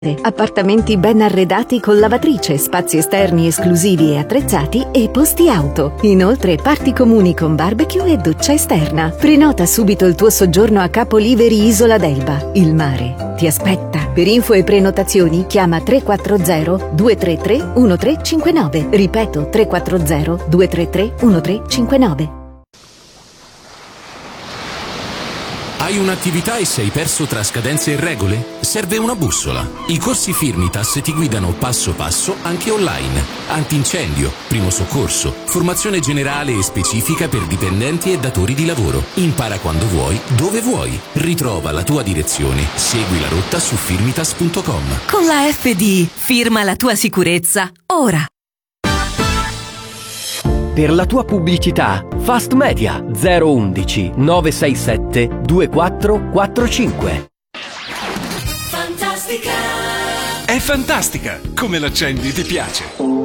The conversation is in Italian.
Appartamenti ben arredati con lavatrice, spazi esterni esclusivi e attrezzati e posti auto. Inoltre parti comuni con barbecue e doccia esterna. Prenota subito il tuo soggiorno a Capoliveri Isola d'Elba. Il mare ti aspetta. Per info e prenotazioni chiama 340 233 1359. Ripeto 340 233 1359. Hai un'attività e sei perso tra scadenze e regole? Serve una bussola. I corsi Firmitas ti guidano passo passo anche online. Antincendio, primo soccorso, formazione generale e specifica per dipendenti e datori di lavoro. Impara quando vuoi, dove vuoi. Ritrova la tua direzione. Segui la rotta su firmitas.com. Con la FD, firma la tua sicurezza, ora. Per la tua pubblicità, Fast Media 011 967 2445. Fantastica! È fantastica! Come l'accendi ti piace?